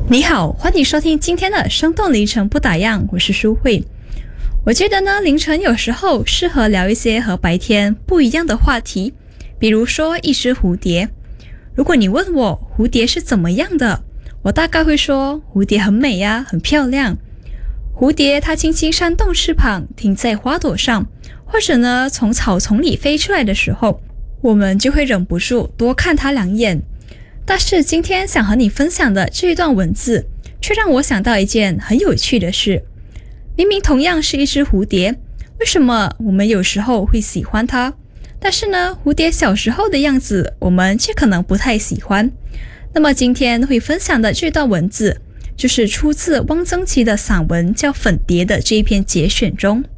你好，欢迎收听今天的生动凌晨不打烊，我是舒慧。我觉得呢，凌晨有时候适合聊一些和白天不一样的话题，比如说一只蝴蝶。如果你问我蝴蝶是怎么样的，我大概会说蝴蝶很美呀，很漂亮。蝴蝶它轻轻扇动翅膀，停在花朵上，或者呢从草丛里飞出来的时候，我们就会忍不住多看它两眼。但是今天想和你分享的这一段文字，却让我想到一件很有趣的事。明明同样是一只蝴蝶，为什么我们有时候会喜欢它？但是呢，蝴蝶小时候的样子，我们却可能不太喜欢。那么今天会分享的这段文字，就是出自汪曾祺的散文叫《粉蝶》的这一篇节选中。